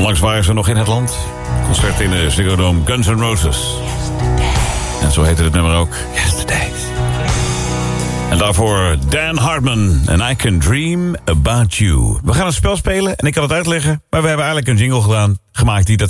Onlangs waren ze nog in het land. Concert in de Ziggo Dome, Guns N' Roses. En zo heette het nummer ook, Yesterdays. En daarvoor Dan Hartman en I Can Dream About You. We gaan een spel spelen en ik kan het uitleggen, maar we hebben eigenlijk een jingle gemaakt die dat